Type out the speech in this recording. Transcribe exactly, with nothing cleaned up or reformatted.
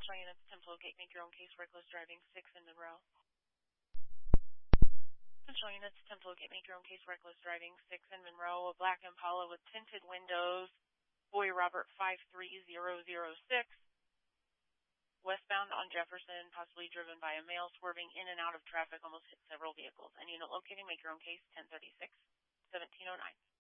Central units, ten to locate, make your own case, reckless driving, six in Monroe. Central units, ten to locate, make your own case, reckless driving, six in Monroe. A black Impala with tinted windows, Boy Robert five three zero zero six. Westbound on Jefferson, possibly driven by a male, swerving in and out of traffic, almost hit several vehicles. And unit locating, make your own case, ten thirty-six, seventeen oh nine.